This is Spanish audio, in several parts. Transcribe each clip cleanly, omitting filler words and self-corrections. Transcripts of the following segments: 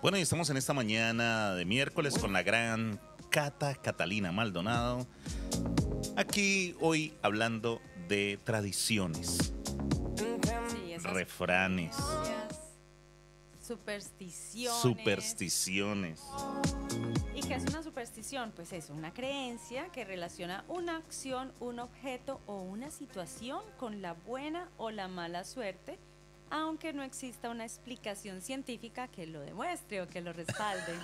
Bueno, y estamos en esta mañana de miércoles con la gran Catalina Maldonado. Aquí hoy hablando de tradiciones, Sí, esas refranes, creencias, supersticiones. supersticiones. ¿Y qué es una superstición? Pues es una creencia que relaciona una acción, un objeto o una situación con la buena o la mala suerte, aunque no exista una explicación científica que lo demuestre o que lo respalde.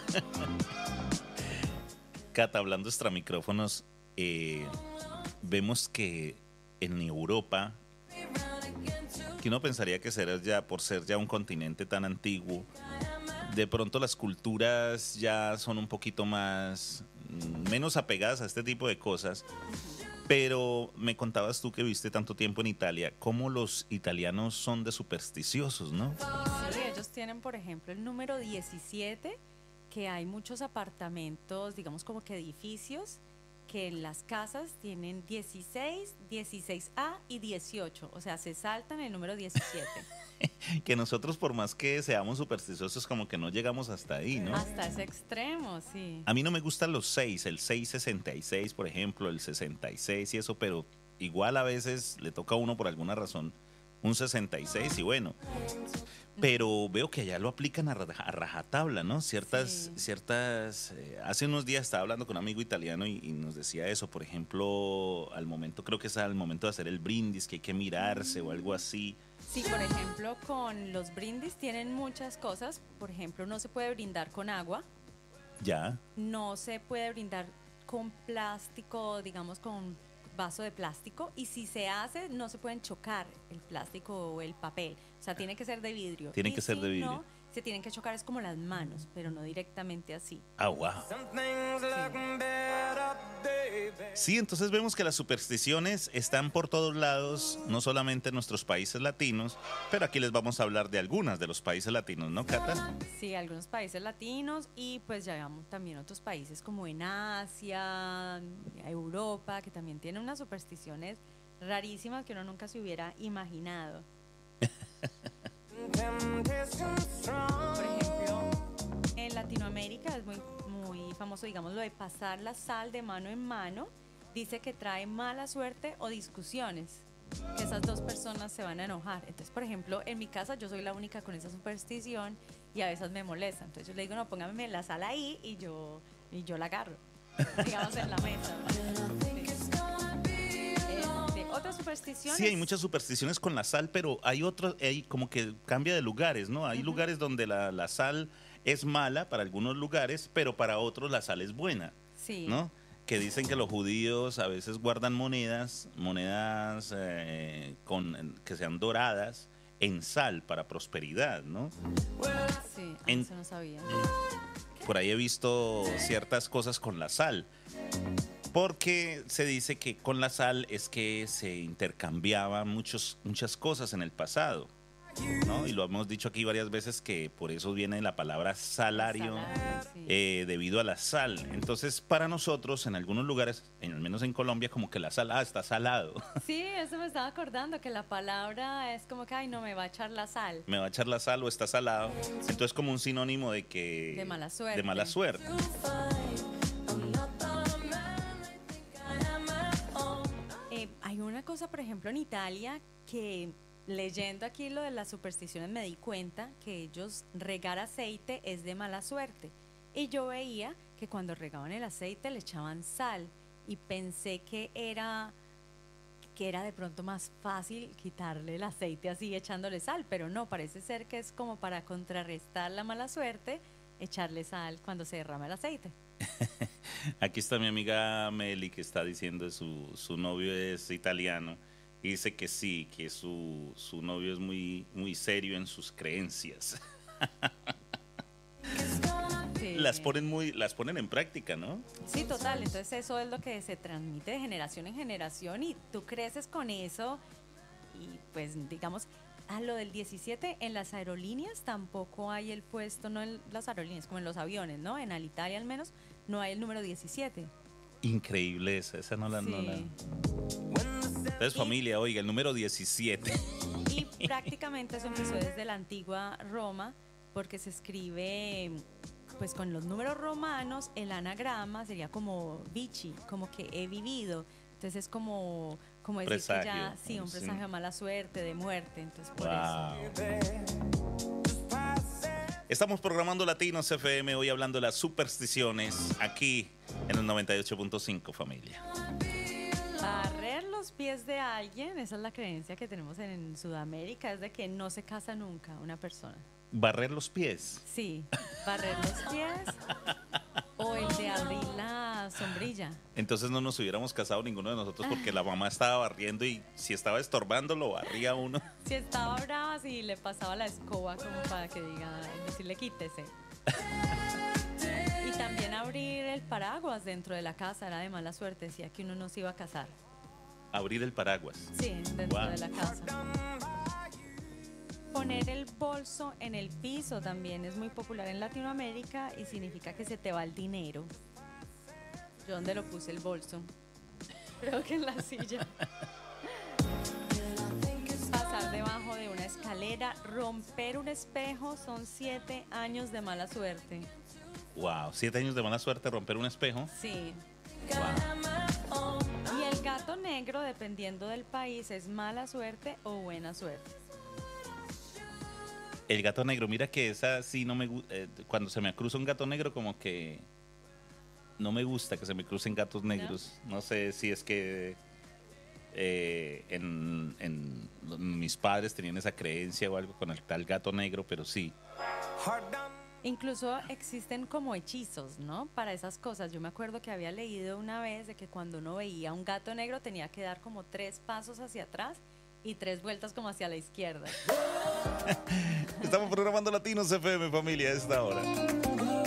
Cata, hablando extra micrófonos, vemos que en Europa, que uno pensaría que será ya por ser ya un continente tan antiguo, de pronto las culturas ya son un poquito más, menos apegadas a este tipo de cosas. Pero me contabas tú que viste tanto tiempo en Italia, cómo los italianos son de supersticiosos, ¿no? Sí, ellos tienen, por ejemplo, el número 17, que hay muchos apartamentos, digamos como que edificios, que en las casas tienen 16, 16A y 18, o sea, se saltan el número 17. Que nosotros por más que seamos supersticiosos como que no llegamos hasta ahí, ¿no? Hasta ese extremo, sí. A mí no me gustan los 6, el 666, por ejemplo, el 66 y eso, pero igual a veces le toca a uno por alguna razón un 66 y bueno. Pero veo que allá lo aplican a rajatabla, ¿no? Sí. Hace unos días estaba hablando con un amigo italiano y nos decía eso, por ejemplo, al momento, creo que es al momento de hacer el brindis, que hay que mirarse o algo así. Sí, por ejemplo, con los brindis tienen muchas cosas. Por ejemplo, no se puede brindar con agua, Ya, no se puede brindar con plástico, digamos con vaso de plástico, y si se hace no se pueden chocar el plástico o el papel, o sea, tiene que ser de vidrio. tiene Y que ser si de vidrio. no, se tienen que chocar es como las manos, pero no directamente así. Ah, wow. Sí, entonces vemos que las supersticiones están por todos lados, no solamente en nuestros países latinos, pero aquí les vamos a hablar de algunas de los países latinos, ¿no, Cata? Sí, algunos países latinos y pues ya vemos también otros países como en Asia, Europa, que también tienen unas supersticiones rarísimas que uno nunca se hubiera imaginado. Por ejemplo, en Latinoamérica es muy famoso, digamos, lo de pasar la sal de mano en mano. Dice que trae mala suerte o discusiones, que esas dos personas se van a enojar. Entonces, por ejemplo, en mi casa yo soy la única con esa superstición y a veces me molesta. Entonces yo le digo, no, póngame la sal ahí y yo la agarro, digamos, en la mesa. Otra superstición Sí, hay muchas supersticiones con la sal, pero hay otros, hay como que cambia de lugares, ¿no? Hay lugares donde la sal es mala para algunos lugares, pero para otros la sal es buena, Sí. ¿no? Que dicen que los judíos a veces guardan monedas que sean doradas en sal para prosperidad, ¿no? Sí, En- eso no sabía. Por ahí he visto ciertas cosas con la sal, porque se dice que con la sal es que se intercambiaban muchas cosas en el pasado, ¿no? Y lo hemos dicho aquí varias veces que por eso viene la palabra salario, Sí. debido a la sal. Entonces, para nosotros, en algunos lugares, al menos en Colombia, como que la sal, está salado. Sí, eso me estaba acordando, que la palabra es como que, ay, no me va a echar la sal. Me va a echar la sal o está salado. Entonces, como un sinónimo de que... De mala suerte. De mala suerte. Hay una cosa, por ejemplo, en Italia, que leyendo aquí lo de las supersticiones me di cuenta que ellos regar aceite es de mala suerte. Y yo veía que cuando regaban el aceite le echaban sal y pensé que era de pronto más fácil quitarle el aceite así echándole sal, pero no, parece ser que es como para contrarrestar la mala suerte, echarle sal cuando se derrama el aceite. Aquí está mi amiga Meli que está diciendo su novio es italiano y dice que sí, que su novio es muy serio en sus creencias. Sí. Las ponen en práctica, ¿no? Sí, total. Entonces eso es lo que se transmite de generación en generación y tú creces con eso y pues digamos, a lo del 17 en las aerolíneas tampoco hay el puesto, no en las aerolíneas, como en los aviones, ¿no? En Alitalia al menos no hay el número 17. Increíble esa no la... Sí. Entonces familia, oiga, el número 17. Y prácticamente eso empezó desde la antigua Roma, porque se escribe pues con los números romanos. El anagrama sería como vici, como que he vivido. Entonces es como decir presagio, que ya, sí, un presagio de mala suerte, de muerte. Entonces por Wow. Estamos programando Latinos FM hoy hablando de las supersticiones aquí en el 98.5, familia. Barrer los pies de alguien, esa es la creencia que tenemos en Sudamérica, es de que no se casa nunca una persona. ¿Barrer los pies? Sí, barrer los pies o el de abrir la sombrilla. Entonces no nos hubiéramos casado ninguno de nosotros porque la mamá estaba barriendo y si estaba estorbando lo barría uno. Si estaba brava, sí le pasaba la escoba como para que diga, decirle quítese. Y también abrir el paraguas dentro de la casa era de mala suerte, decía que uno no se iba a casar. Abrir el paraguas. Sí, dentro Wow. de la casa. Poner el bolso en el piso también es muy popular en Latinoamérica y significa que se te va el dinero. ¿Yo dónde lo puse el bolso? Creo que en la silla. Pasar debajo de una escalera, romper un espejo son 7 años de mala suerte. Wow, 7 años de mala suerte, romper un espejo. Sí. Wow. Y el gato negro, dependiendo del país, es mala suerte o buena suerte. El gato negro, mira que esa sí no me gusta. Cuando se me cruza un gato negro, como que no me gusta que se me crucen gatos negros. No sé si es que mis padres tenían esa creencia o algo con el tal gato negro, pero sí. Incluso existen como hechizos, ¿no? Para esas cosas. Yo me acuerdo que había leído una vez de que cuando uno veía un gato negro tenía que dar como 3 pasos hacia atrás y 3 vueltas como hacia la izquierda. Estamos programando Latinos FM, familia, a esta hora.